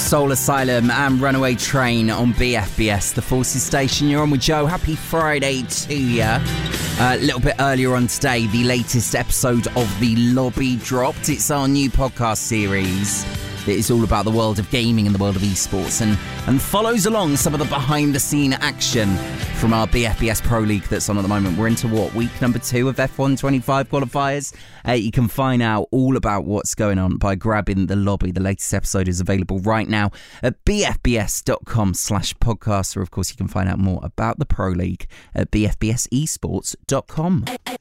Soul Asylum and Runaway Train on BFBS, the Forces station. You're on with Joe. Happy Friday to you. A little bit earlier on today, the latest episode of The Lobby dropped. It's our new podcast series. It is all about the world of gaming and the world of esports and follows along some of the behind-the-scene action from our BFBS Pro League that's on at the moment. We're into, week number 2 of F1 25 qualifiers. You can find out all about what's going on by grabbing The Lobby. The latest episode is available right now at bfbs.com/podcast, or of course you can find out more about the Pro League at bfbsesports.com.